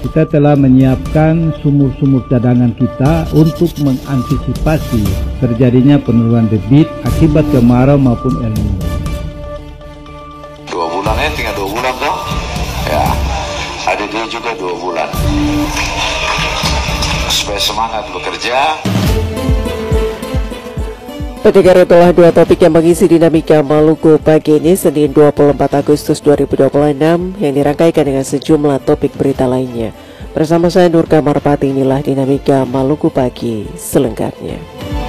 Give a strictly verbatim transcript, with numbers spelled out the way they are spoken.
kita telah menyiapkan sumur-sumur cadangan kita untuk mengantisipasi terjadinya penurunan debit akibat kemarau maupun El Nino. Dua bulan ya, tinggal dua bulan toh. Ya, ada dia juga dua bulan. Supaya semangat bekerja. Pendengar, itulah dua topik yang mengisi dinamika Maluku pagi ini Senin dua puluh empat Agustus dua ribu dua puluh enam yang dirangkaikan dengan sejumlah topik berita lainnya. Bersama saya Nur Kamarpati, inilah dinamika Maluku pagi selengkapnya.